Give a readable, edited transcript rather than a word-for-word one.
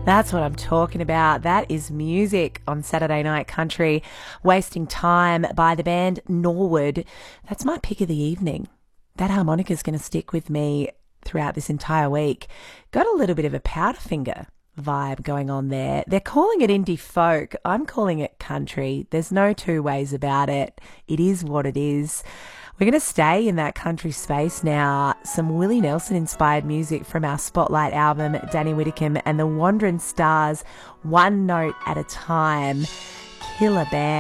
That's what I'm talking about. That is music on Saturday Night Country. Wasting Time by the band Norwood. That's my pick of the evening. That harmonica's going to stick with me throughout this entire week. Got a little bit of a Powderfinger vibe going on there. They're calling it indie folk. I'm calling it country. There's no two ways about it. It is what it is. We're going to stay in that country space now. Some Willie Nelson inspired music from our Spotlight album, Danny Whitcomb and the Wandering Stars, One Note at a Time. Killer band.